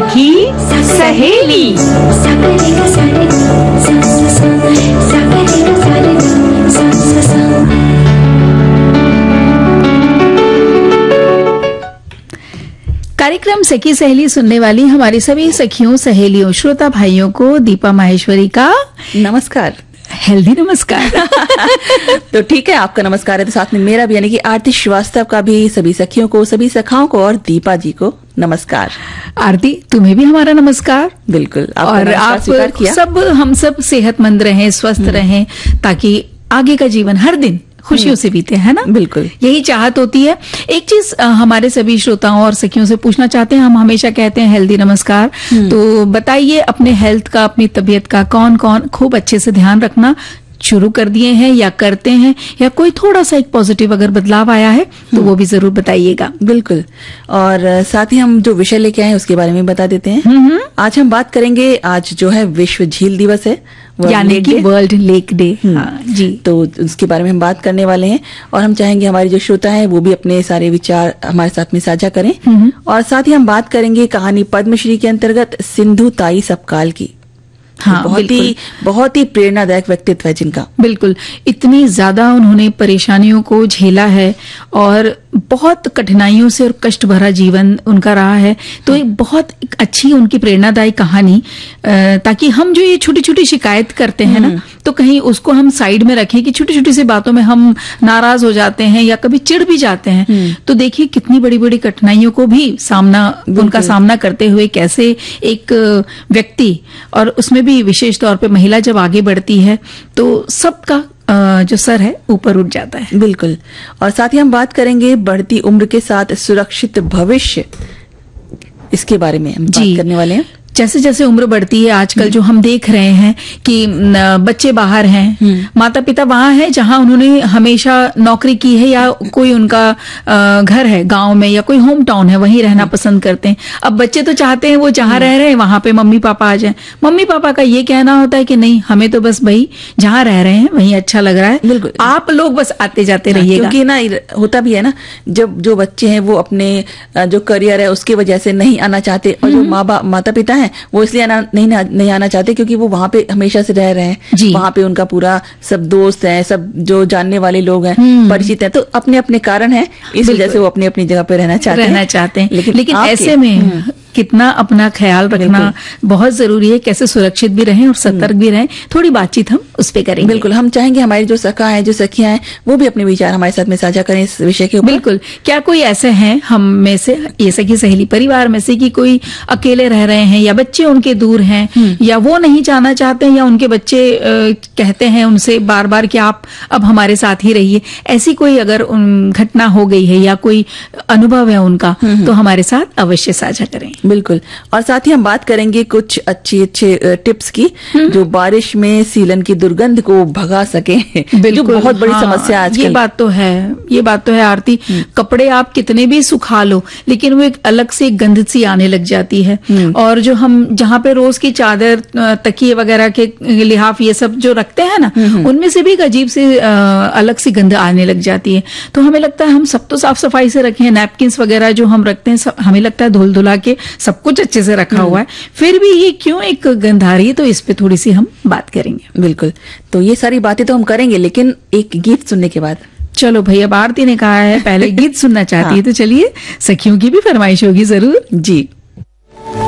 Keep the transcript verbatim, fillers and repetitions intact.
सखी सहेली। कार्यक्रम सखी सहेली सुनने वाली हमारी सभी सखियों, सहेलियों, श्रोता भाइयों को दीपा माहेश्वरी का नमस्कार, हेल्दी नमस्कार। तो ठीक है, आपका नमस्कार है तो साथ में मेरा भी, यानी कि आरती श्रीवास्तव का भी सभी सखियों को, सभी सखाओं को और दीपा जी को नमस्कार। आरती, तुम्हें भी हमारा नमस्कार। बिल्कुल, और आप किया। सब हम सब सेहतमंद रहें, स्वस्थ रहें, ताकि आगे का जीवन हर दिन खुशियों से बीते, है ना? बिल्कुल, यही चाहत होती है। एक चीज हमारे सभी श्रोताओं और सखियों से पूछना चाहते हैं, हम हमेशा कहते हैं हेल्दी नमस्कार, तो बताइए अपने हेल्थ का, अपनी तबीयत का कौन कौन खूब अच्छे से ध्यान रखना शुरू कर दिए हैं या करते हैं, या कोई थोड़ा सा एक पॉजिटिव अगर बदलाव आया है तो वो भी जरूर बताइएगा। बिल्कुल, और साथ ही हम जो विषय लेके आए हैं उसके बारे में बता देते हैं। आज हम बात करेंगे, आज जो है विश्व झील दिवस है, यानी कि वर्ल्ड लेक डे। हाँ जी, तो उसके बारे में हम बात करने वाले हैं और हम चाहेंगे हमारे जो श्रोता हैं वो भी अपने सारे विचार हमारे साथ में साझा करें। और साथ ही हम बात करेंगे कहानी पद्मश्री के अंतर्गत सिंधु ताई सपकाल की। हाँ, बहुत ही बहुत ही प्रेरणादायक व्यक्तित्व है जिनका। बिल्कुल, इतनी ज्यादा उन्होंने परेशानियों को झेला है और बहुत कठिनाइयों से और कष्ट भरा जीवन उनका रहा है। तो एक बहुत एक अच्छी उनकी प्रेरणादायी कहानी, ताकि हम जो ये छोटी छोटी शिकायत करते हैं ना, तो कहीं उसको हम साइड में रखें कि छोटी छोटी सी बातों में हम नाराज हो जाते हैं या कभी चिढ़ भी जाते हैं। तो देखिए कितनी बड़ी बड़ी कठिनाइयों को भी सामना उनका सामना करते हुए कैसे एक व्यक्ति, और उसमें भी विशेष तौर पे महिला जब आगे बढ़ती है तो सबका जो सर है ऊपर उठ जाता है। बिल्कुल, और साथ ही हम बात करेंगे बढ़ती उम्र के साथ सुरक्षित भविष्य, इसके बारे में हम बात करने वाले हैं। जैसे जैसे उम्र बढ़ती है, आजकल जो हम देख रहे हैं कि बच्चे बाहर हैं, माता पिता वहां हैं जहां उन्होंने हमेशा नौकरी की है, या कोई उनका घर है गांव में या कोई होम टाउन है, वहीं रहना पसंद करते हैं। अब बच्चे तो चाहते हैं वो जहां रह रहे हैं वहां पे मम्मी पापा आ जाएं। मम्मी पापा का ये कहना होता है कि नहीं, हमें तो बस भाई जहां रह रहे हैं वहीं अच्छा लग रहा है, बिल्कुल आप लोग बस आते जाते रहिएगा। क्योंकि ना होता भी है ना, जब जो बच्चे हैं वो अपने जो करियर है उसकी वजह से नहीं आना चाहते, और जो माँ बाप माता पिता है वो इसलिए आना, नहीं नहीं आना चाहते क्योंकि वो वहां पे हमेशा से रह रहे हैं, वहां पे उनका पूरा सब दोस्त है, सब जो जानने वाले लोग हैं, परिचित हैं, तो अपने अपने कारण है, इस वजह से वो अपनी अपनी जगह पे रहना चाहते रहना हैं चाहते हैं। लेकिन, लेकिन ऐसे में कितना अपना ख्याल रखना बहुत जरूरी है, कैसे सुरक्षित भी रहें और सतर्क भी रहें, थोड़ी बातचीत हम उस पे करेंगे। बिल्कुल, हम चाहेंगे हमारी जो सखा है, जो सखियां हैं, वो भी अपने विचार हमारे साथ में साझा करें इस विषय के ऊपर। बिल्कुल, क्या कोई ऐसे हैं हम में से, ये सखी सहेली परिवार में से, कि कोई अकेले रह रहे हैं या बच्चे उनके दूर हैं, या वो नहीं जाना चाहते हैं, या उनके बच्चे कहते हैं उनसे बार बार कि आप अब हमारे साथ ही रहिए, ऐसी कोई अगर घटना हो गई है या कोई अनुभव है उनका, तो हमारे साथ अवश्य साझा करें। बिल्कुल, और साथ ही हम बात करेंगे कुछ अच्छी अच्छे टिप्स की जो बारिश में सीलन की दुर्गंध को भगा सके, जो बहुत बड़ी हाँ, समस्या आजकल। ये बात तो है, ये बात तो है आरती, कपड़े आप कितने भी सुखा लो लेकिन वो एक अलग से गंध सी आने लग जाती है। और जो हम जहाँ पे रोज की चादर, तकिए वगैरह के लिहाफ ये सब जो रखते हैं ना, उनमें से भी एक अजीब से अलग सी गंध आने लग जाती है। तो हमें लगता है हम सब तो साफ सफाई से रखें, नैपकिन वगैरह जो हम रखते हैं सब हमें लगता है धुल धुला के सब कुछ अच्छे से रखा हुआ है, फिर भी ये क्यों एक गंध आ रही है, तो इस पे थोड़ी सी हम बात करेंगे। बिल्कुल, तो ये सारी बातें तो हम करेंगे, लेकिन एक गीत सुनने के बाद। चलो भैया, आरती ने कहा है पहले गीत सुनना चाहती है, तो चलिए, सखियों की भी फरमाइश होगी जरूर। जी।